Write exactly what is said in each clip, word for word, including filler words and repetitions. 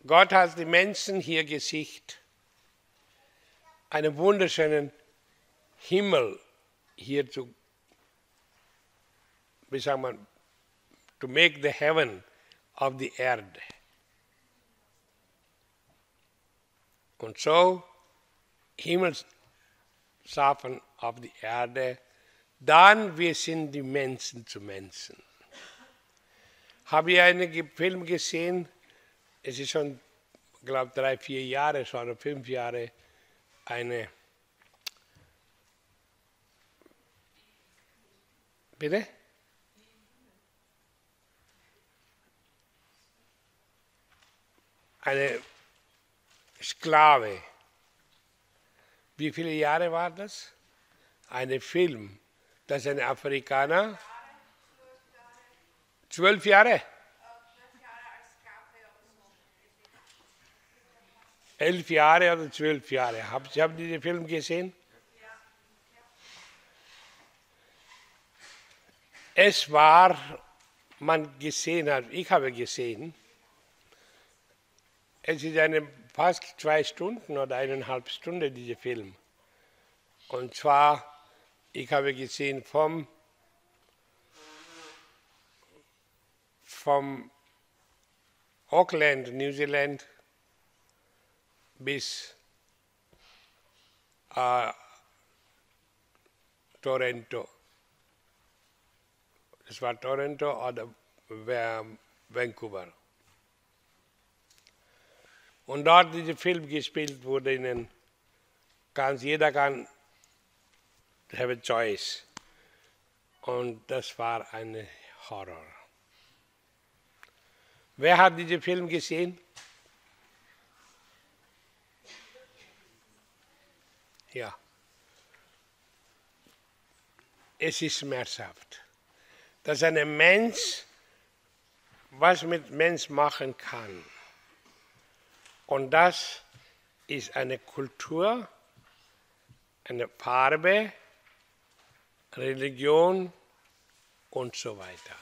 Gott hat die Menschen hier geschickt, einen wunderschönen Himmel hier zu, wie sagt man, to make the heaven of the Erde. Und so Himmel schaffen auf die Erde, dann wir sind die Menschen zu Menschen. Habe ich einen Film gesehen, es ist schon, ich glaube, drei, vier Jahre schon, oder fünf Jahre, eine, bitte? Eine Sklave. Wie viele Jahre war das? Ein Film, dass ein Afrikaner, zwölf Jahre? Elf Jahre oder zwölf Jahre. Haben Sie haben diesen Film gesehen? Es war, man gesehen hat, ich habe gesehen, es ist eine fast zwei Stunden oder eineinhalb Stunden, dieser Film. Und zwar, ich habe gesehen vom, vom Auckland, New Zealand, bis äh, Toronto. Das war Toronto oder Vancouver. Und dort dieser Film gespielt wurde, ihnen ganz jeder kann have a choice. Und das war ein Horror. Wer hat diesen Film gesehen? Ja. Es ist schmerzhaft, dass ein Mensch was mit Mensch machen kann. Und das ist eine Kultur, eine Farbe, Religion und so weiter.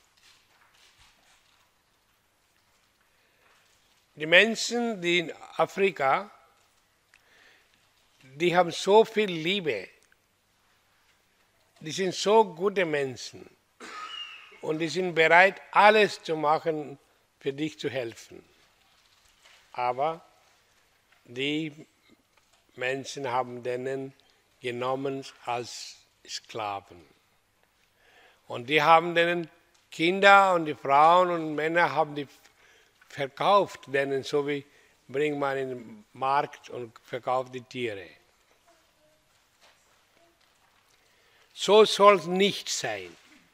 Die Menschen, die in Afrika, die haben so viel Liebe, die sind so gute Menschen und die sind bereit, alles zu machen, für dich zu helfen. Aber die Menschen haben denen genommen als Sklaven. Und die haben denen Kinder und die Frauen und Männer haben die verkauft, denen so wie bringt man in den Markt und verkauft die Tiere. So soll es nicht sein.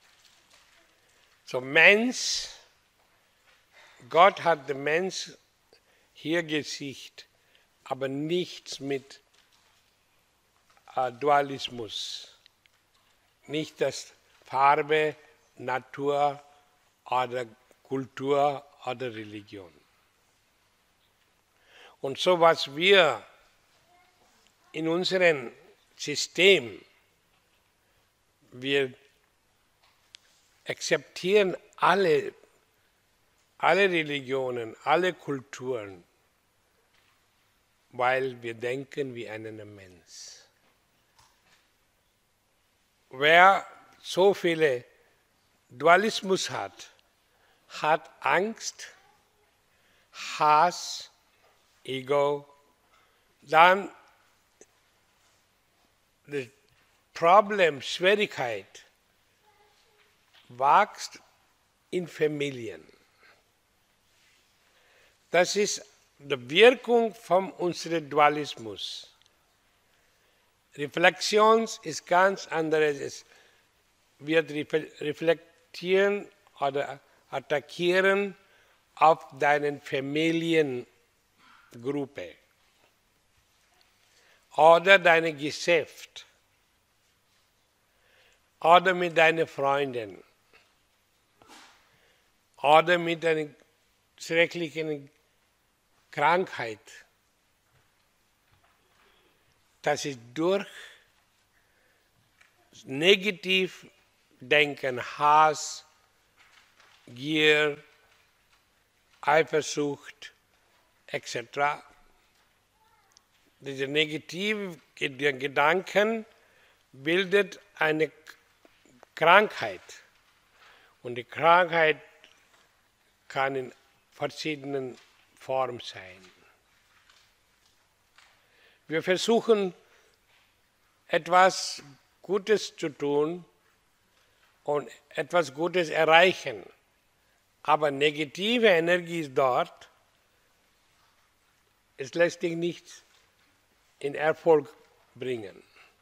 So Mensch, Gott hat den Mensch hier Gesicht, aber nichts mit äh, Dualismus. Nicht das Farbe, Natur oder Kultur oder Religion. Und so was wir in unserem System, wir akzeptieren alle, alle Religionen, alle Kulturen, weil wir denken wie ein Mensch. Wer so viele Dualismus hat, hat Angst, Hass, Ego, dann das Problem, Schwierigkeit wächst in Familien. Das ist die Wirkung von unserem Dualismus. Reflexion ist ganz anderes. Es wird reflektieren oder attackieren auf deine Familiengruppe oder dein Geschäft oder mit deinen Freunden oder mit einer schrecklichen Krankheit. Das ist durch Negativdenken, Hass, Gier, Eifersucht, et cetera. Diese negativen Gedanken bildet eine Krankheit. Und die Krankheit kann in verschiedenen Formen sein. Wir versuchen, etwas Gutes zu tun und etwas Gutes erreichen. Aber negative Energie ist dort. Es lässt dich nicht in Erfolg bringen.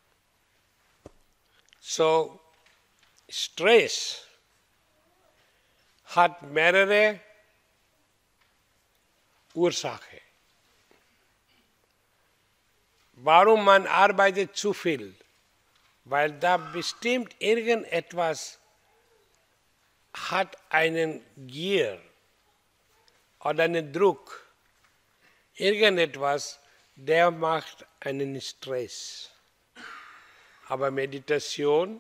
So, Stress hat mehrere Ursachen. Warum man arbeitet zu viel? Weil da bestimmt irgendetwas hat einen Gier oder einen Druck. Irgendetwas, der macht einen Stress. Aber Meditation,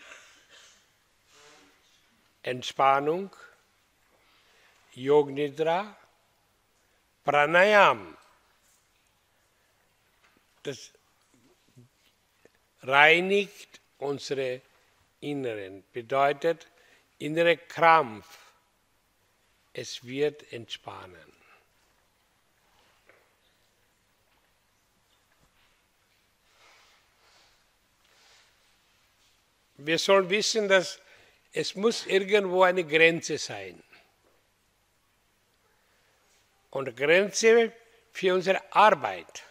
Entspannung, Yoga Nidra, Pranayam, das reinigt unsere Inneren, bedeutet innere Krampf, es wird entspannen. Wir sollen wissen, dass es muss irgendwo eine Grenze sein. Und Grenze für unsere Arbeit.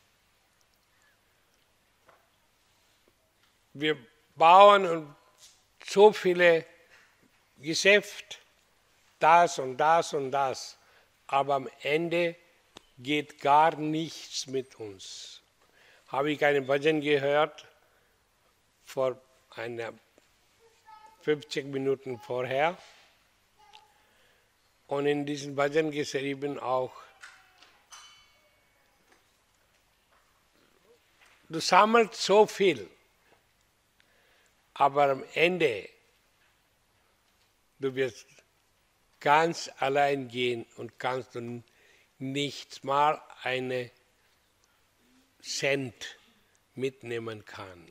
Wir bauen so viele Geschäfte, das und das und das, aber am Ende geht gar nichts mit uns. Habe ich einen Bhajan gehört, vor einer fünfzig Minuten vorher, und in diesem Bhajan geschrieben auch, du sammelst so viel, aber am Ende, du wirst ganz allein gehen und kannst du nicht mal einen Cent mitnehmen kann.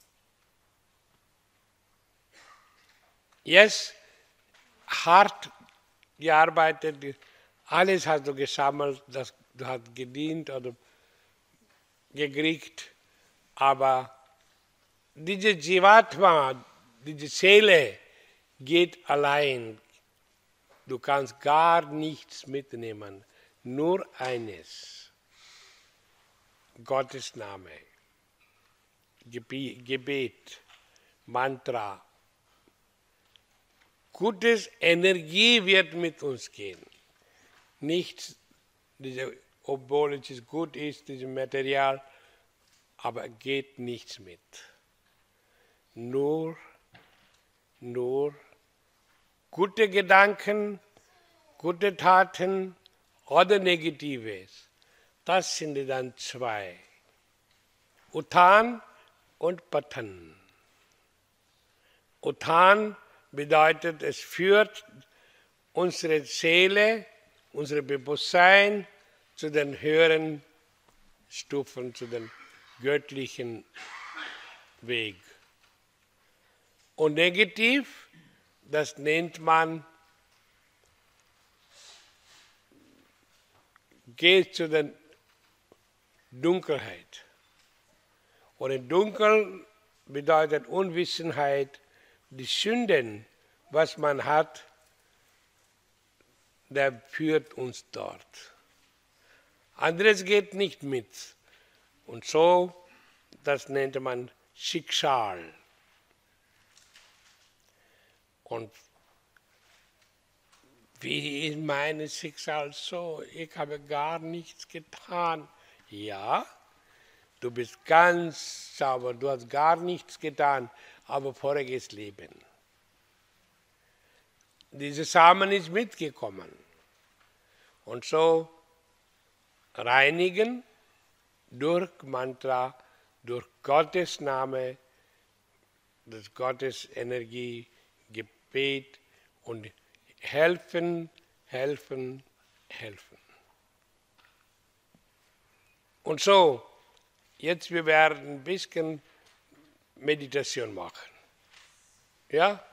Jetzt hart gearbeitet, alles hast du gesammelt, das du hast gedient oder gekriegt, aber diese Jivatma, diese Seele geht allein. Du kannst gar nichts mitnehmen, nur eines, Gottes Name, Gebet, Mantra. Gutes Energie wird mit uns gehen. Nichts, diese, obwohl es gut ist, dieses Material, aber geht nichts mit. Nur, nur gute Gedanken, gute Taten oder Negatives. Das sind dann zwei. Uttan und Patan. Uttan bedeutet, es führt unsere Seele, unser Bewusstsein zu den höheren Stufen, zu den göttlichen Weg. Und negativ, das nennt man, geht zu der Dunkelheit. Und dunkel bedeutet Unwissenheit, die Sünden, was man hat, der führt uns dort. Anderes geht nicht mit. Und so, das nennt man Schicksal. Und wie ist mein Schicksal so? Ich habe gar nichts getan. Ja, du bist ganz sauber, du hast gar nichts getan, aber voriges Leben. Dieser Samen ist mitgekommen. Und so reinigen durch Mantra, durch Gottes Name, das Gottes Energie, Gebet und helfen, helfen, helfen. Und so, jetzt wir werden ein bisschen Meditation machen. Ja?